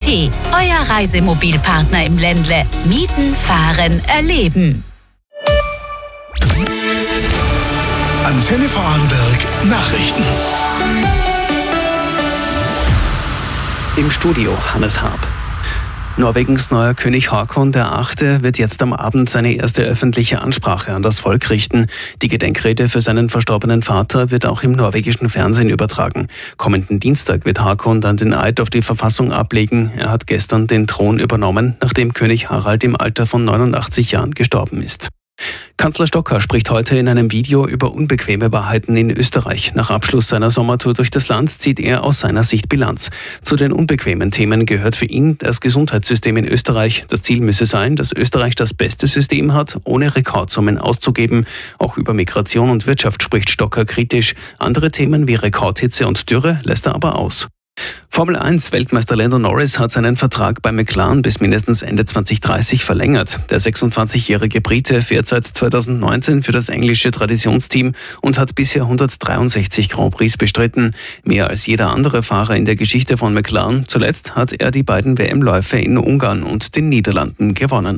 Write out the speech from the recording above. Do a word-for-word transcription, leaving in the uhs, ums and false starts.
T, euer Reisemobilpartner im Ländle. Mieten, fahren, erleben. Antenne Vorarlberg Nachrichten. Im Studio Hannes Harp. Norwegens neuer König Haakon der Achte wird jetzt am Abend seine erste öffentliche Ansprache an das Volk richten. Die Gedenkrede für seinen verstorbenen Vater wird auch im norwegischen Fernsehen übertragen. Kommenden Dienstag wird Haakon dann den Eid auf die Verfassung ablegen. Er hat gestern den Thron übernommen, nachdem König Harald im Alter von neunundachtzig Jahren gestorben ist. Kanzler Stocker spricht heute in einem Video über unbequeme Wahrheiten in Österreich. Nach Abschluss seiner Sommertour durch das Land zieht er aus seiner Sicht Bilanz. Zu den unbequemen Themen gehört für ihn das Gesundheitssystem in Österreich. Das Ziel müsse sein, dass Österreich das beste System hat, ohne Rekordsummen auszugeben. Auch über Migration und Wirtschaft spricht Stocker kritisch. Andere Themen wie Rekordhitze und Dürre lässt er aber aus. Formel eins Weltmeister Lando Norris hat seinen Vertrag bei McLaren bis mindestens Ende zwanzig dreißig verlängert. Der sechsundzwanzigjährige Brite fährt seit zweitausendneunzehn für das englische Traditionsteam und hat bisher hundertdreiundsechzig Grand Prix bestritten. Mehr als jeder andere Fahrer in der Geschichte von McLaren. Zuletzt hat er die beiden W M-Läufe in Ungarn und den Niederlanden gewonnen.